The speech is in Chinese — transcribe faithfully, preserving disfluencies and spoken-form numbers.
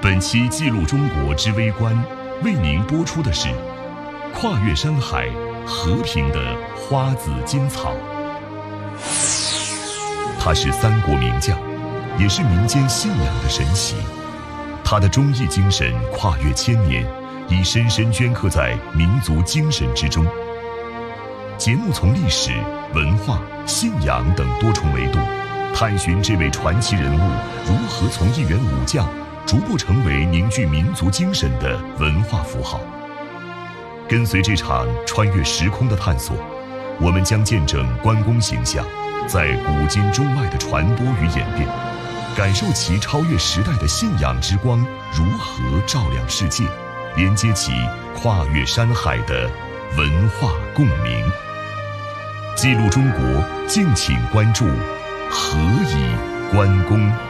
本期记录中国之微观为您播出的是跨越山海和平的花子金草。他是三国名将，也是民间信仰的神奇。他的忠义精神跨越千年，已深深镌刻在民族精神之中。节目从历史、文化、信仰等多重维度，探寻这位传奇人物如何从一员武将逐步成为凝聚民族精神的文化符号。跟随这场穿越时空的探索，我们将见证关公形象在古今中外的传播与演变，感受其超越时代的信仰之光如何照亮世界，连接起跨越山海的文化共鸣。记录中国，敬请关注何以关公。